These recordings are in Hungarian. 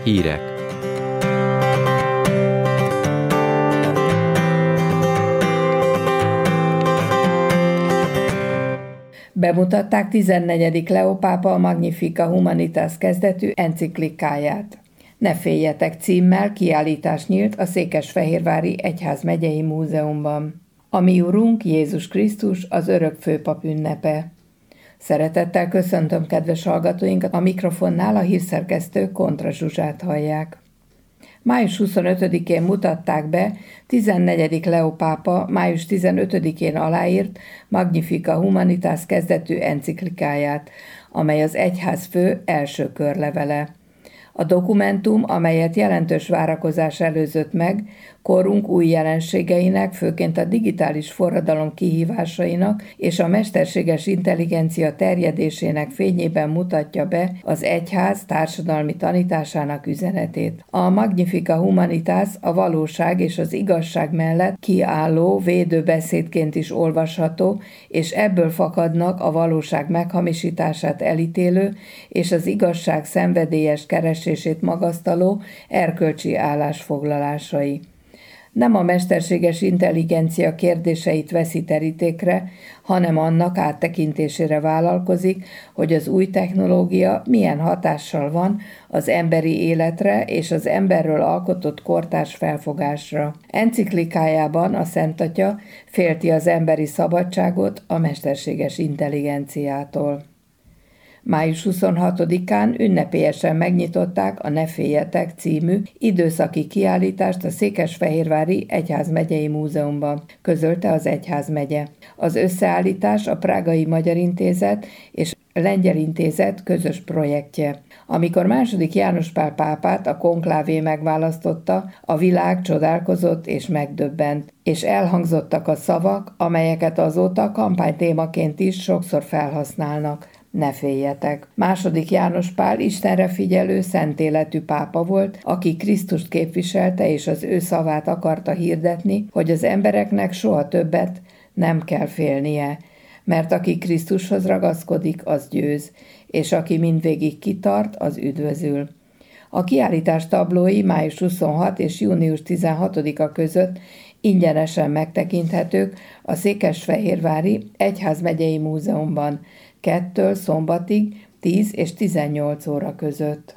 Hírek. Bemutatták 14. Leó pápa a Magnificat Humanitas kezdetű enciklikáját. Ne féljetek címmel kiállítás nyílt a Székesfehérvári Egyházmegyei Múzeumban. A mi Urunk Jézus Krisztus az örök főpap ünnepe. Szeretettel köszöntöm kedves hallgatóinkat, a mikrofonnál a hírszerkesztő Kontra Zsuzsát hallják. Május 25-én mutatták be 14. Leó pápa május 15-én aláírt Magnificat Humanitas kezdetű enciklikáját, amely az egyházfő első körlevele. A dokumentum, amelyet jelentős várakozás előzött meg, korunk új jelenségeinek, főként a digitális forradalom kihívásainak és a mesterséges intelligencia terjedésének fényében mutatja be az egyház társadalmi tanításának üzenetét. A Magnificat Humanitas a valóság és az igazság mellett kiálló védőbeszédként is olvasható, és ebből fakadnak a valóság meghamisítását elítélő és az igazság szenvedélyes keresését magasztaló erkölcsi állásfoglalásai. Nem a mesterséges intelligencia kérdéseit veszi terítékre, hanem annak áttekintésére vállalkozik, hogy az új technológia milyen hatással van az emberi életre és az emberről alkotott kortárs felfogásra. Enciklikájában a Szent Atya félti az emberi szabadságot a mesterséges intelligenciától. Május 26-án ünnepélyesen megnyitották a Ne féljetek című időszaki kiállítást a Székesfehérvári Egyházmegyei Múzeumban, közölte az Egyházmegye. Az összeállítás a Prágai Magyar Intézet és Lengyel Intézet közös projektje. Amikor II. János Pál pápát a konklávé megválasztotta, a világ csodálkozott és megdöbbent, és elhangzottak a szavak, amelyeket azóta kampánytémaként is sokszor felhasználnak. Ne féljetek! II. János Pál Istenre figyelő, szent életű pápa volt, aki Krisztust képviselte és az ő szavát akarta hirdetni, hogy az embereknek soha többet nem kell félnie, mert aki Krisztushoz ragaszkodik, az győz, és aki mindvégig kitart, az üdvözül. A kiállítás tablói május 26 és június 16-a között ingyenesen megtekinthetők a Székesfehérvári Egyházmegyei Múzeumban, 2-től szombatig 10 és 18 óra között.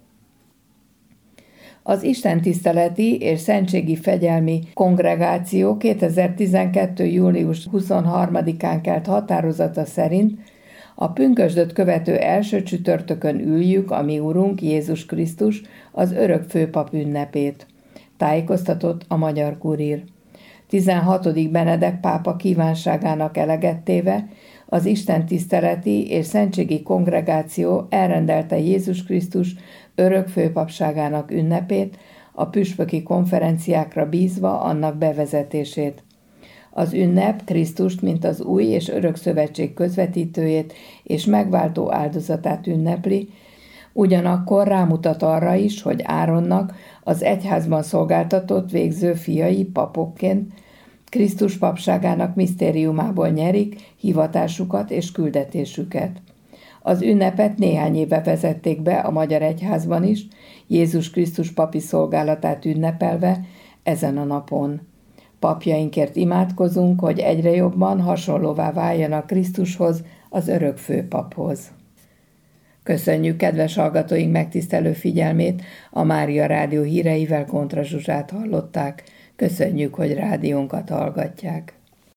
Az istentiszteleti és szentségi fegyelmi kongregáció 2012. július 23-án kelt határozata szerint a pünkösdöt követő első csütörtökön üljük a mi Urunk Jézus Krisztus az örök főpap ünnepét, tájékoztatott a Magyar Kurír. 16. Benedek pápa kívánságának eleget téve az istentiszteleti és szentségi kongregáció elrendelte Jézus Krisztus örök főpapságának ünnepét, a püspöki konferenciákra bízva annak bevezetését. Az ünnep Krisztust, mint az új és örök szövetség közvetítőjét és megváltó áldozatát ünnepli, ugyanakkor rámutat arra is, hogy Áronnak az egyházban szolgáltatott végző fiai papokként Krisztus papságának misztériumából nyerik hivatásukat és küldetésüket. Az ünnepet néhány éve vezették be a Magyar Egyházban is, Jézus Krisztus papi szolgálatát ünnepelve ezen a napon. Papjainkért imádkozunk, hogy egyre jobban hasonlóvá váljanak Krisztushoz, az örök főpaphoz. Köszönjük kedves hallgatóink megtisztelő figyelmét, a Mária Rádió híreivel Kontra Zsuzsát hallották. Köszönjük, hogy rádiónkat hallgatják.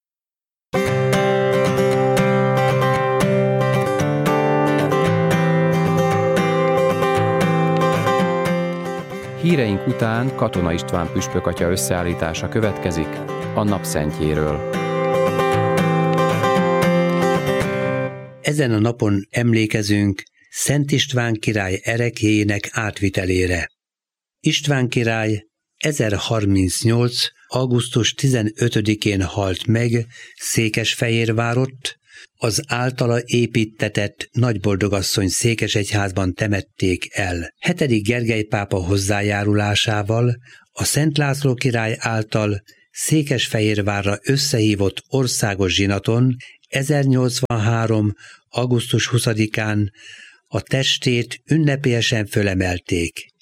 Híreink után Katona István püspök atya összeállítása következik a napszentjéről. Ezen a napon emlékezünk Szent István király ereklyéjének átvitelére. István király 1038. augusztus 15-én halt meg Székesfehérvárott, az általa építtetett Nagyboldogasszony székesegyházban temették el. 7. Gergely pápa hozzájárulásával a Szent László király által Székesfehérvárra összehívott országos zsinaton 1083. augusztus 20-án a testét ünnepélyesen fölemelték.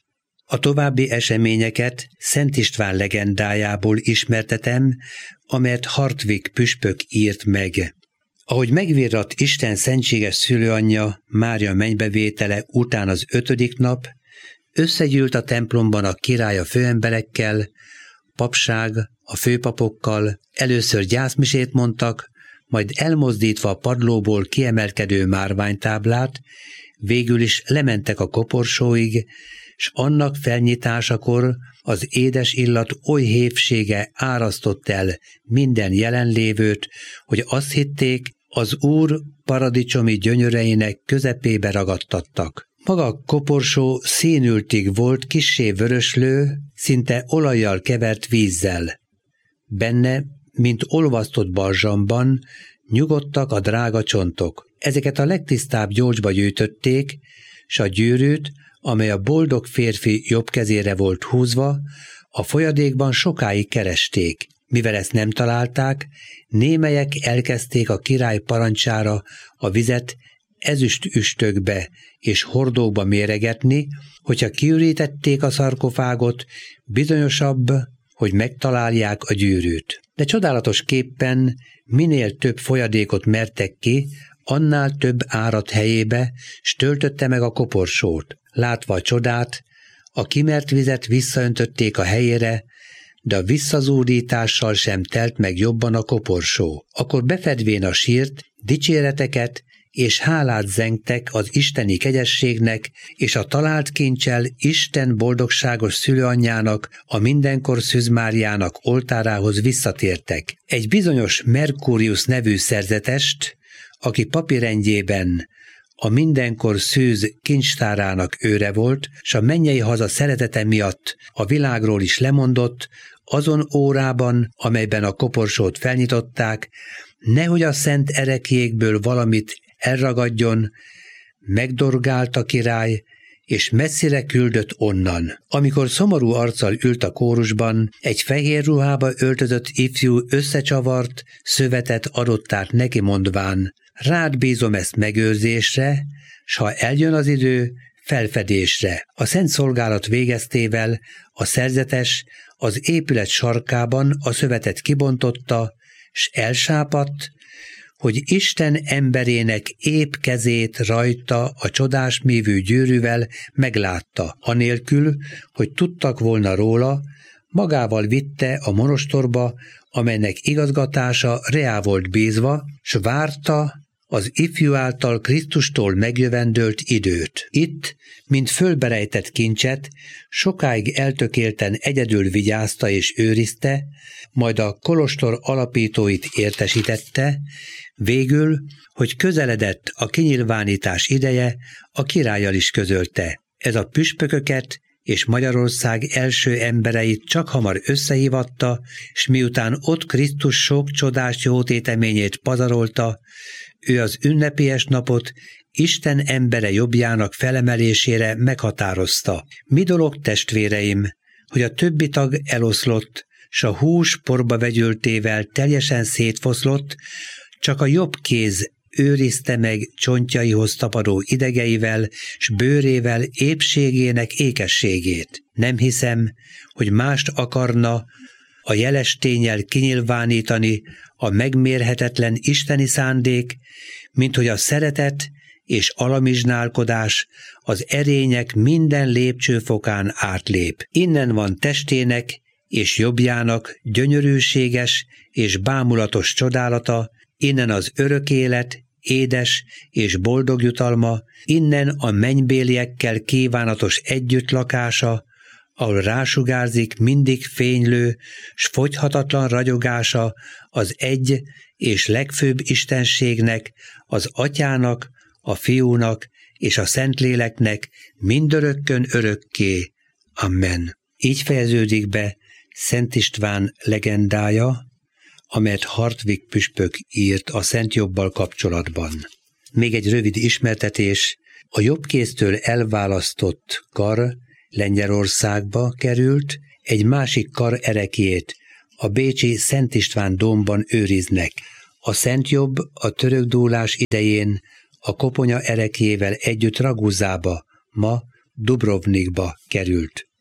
A további eseményeket Szent István legendájából ismertetem, amelyet Hartwig püspök írt meg. Ahogy megvirratt Isten szentséges szülőanyja Mária mennybevétele után az 5. nap, összegyűlt a templomban a király a főemberekkel, papság a főpapokkal, először gyászmisét mondtak, majd elmozdítva a padlóból kiemelkedő márványtáblát, végül is lementek a koporsóig, s annak felnyitásakor az édes illat oly hévsége árasztott el minden jelenlévőt, hogy azt hitték, az Úr paradicsomi gyönyöreinek közepébe ragadtattak. Maga a koporsó színültig volt kissé vöröslő, szinte olajjal kevert vízzel. Benne, mint olvasztott balzsamban, nyugodtak a drága csontok. Ezeket a legtisztább gyolcsba gyűjtötték, s a gyűrűt, amely a boldog férfi jobb kezére volt húzva, a folyadékban sokáig keresték. Mivel ezt nem találták, némelyek elkezdték a király parancsára a vizet ezüst üstökbe és hordókba méregetni, hogyha kiürítették a szarkofágot, bizonyosabb, hogy megtalálják a gyűrűt. De csodálatos képpen minél több folyadékot mertek ki, annál több árat helyébe, s töltötte meg a koporsót. Látva a csodát, a kimert vizet visszaöntötték a helyére, de a visszazúdítással sem telt meg jobban a koporsó. Akkor befedvén a sírt, dicséreteket és hálát zengtek az isteni kegyességnek, és a talált kincsel Isten boldogságos szülőanyjának, a mindenkor Szűz Máriának oltárához visszatértek. Egy bizonyos Merkurius nevű szerzetest, aki papírendjében a mindenkor Szűz kincstárának őre volt, s a mennyei haza szeretete miatt a világról is lemondott, azon órában, amelyben a koporsót felnyitották, nehogy a szent ereklyékből valamit elragadjon, megdorgált a király, és messzire küldött onnan. Amikor szomorú arccal ült a kórusban, egy fehér ruhába öltözött ifjú összecsavart szövetet adott át neki mondván, rád bízom ezt megőrzésre, s ha eljön az idő, felfedésre. A szent szolgálat végeztével a szerzetes az épület sarkában a szövetet kibontotta, s elsápadt, hogy Isten emberének épp kezét rajta a csodás mívű gyűrűvel meglátta, anélkül, hogy tudtak volna róla, magával vitte a monostorba, amelynek igazgatása reá volt bízva, s várta az ifjú által Krisztustól megjövendölt időt. Itt, mint fölberejtett kincset, sokáig eltökélten egyedül vigyázta és őrizte, majd a kolostor alapítóit értesítette, végül, hogy közeledett a kinyilvánítás ideje, a királlyal is közölte. Ez a püspököket és Magyarország első embereit csak hamar összehívatta, s miután ott Krisztus sok csodás jótéteményét pazarolta, ő az ünnepélyes napot Isten embere jobbjának felemelésére meghatározta. Mi dolog, testvéreim, hogy a többi tag eloszlott, s a hús porba vegyültével teljesen szétfoszlott, csak a jobb kéz őrizte meg csontjaihoz tapadó idegeivel, s bőrével épségének ékességét. Nem hiszem, hogy mást akarna a jeles ténnyel kinyilvánítani a megmérhetetlen isteni szándék, mint hogy a szeretet és alamizsnálkodás az erények minden lépcsőfokán átlép. Innen van testének és jobbjának gyönyörűséges és bámulatos csodálata, innen az örök élet, édes és boldog jutalma, innen a mennybéliekkel kívánatos együttlakása, ahol rásugárzik mindig fénylő, s fogyhatatlan ragyogása az egy és legfőbb istenségnek, az Atyának, a Fiúnak és a Szentléleknek mindörökkön örökké. Amen. Így fejeződik be Szent István legendája, amelyet Hartwig püspök írt a Szent Jobbal kapcsolatban. Még egy rövid ismertetés, a jobbkéztől elválasztott kar Lengyelországba került, egy másik kar ereklyét a bécsi Szent István dómban őriznek. A Szent Jobb a török dúlás idején a koponya ereklyével együtt Raguzába, ma Dubrovnikba került.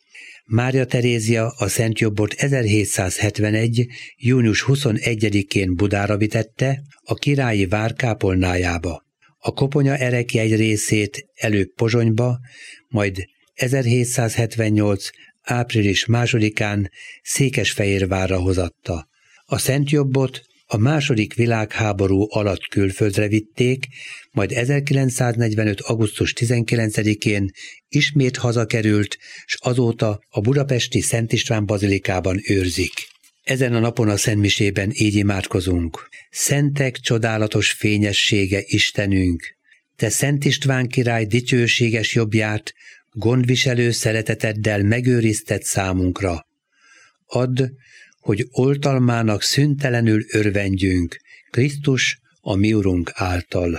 Mária Terézia a Szentjobbot 1771. június 21-én Budára vitette, a királyi vár kápolnájába. A koponya erekje egy részét előbb Pozsonyba, majd 1778. április 2-án Székesfehérvárra hozatta. A Szentjobbot a II. Világháború alatt külföldre vitték, majd 1945. augusztus 19-én ismét hazakerült, s azóta a budapesti Szent István bazilikában őrzik. Ezen a napon a szentmisében így imádkozunk. Szentek csodálatos fényessége Istenünk, te Szent István király dicsőséges jobbját gondviselő szereteteddel megőrizted számunkra. Add, hogy oltalmának szüntelenül örvendjünk, Krisztus, a mi Urunk által.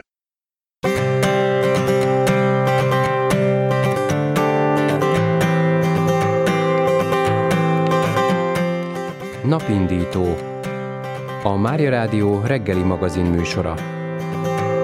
Napindító. A Mária Rádió reggeli magazin műsora.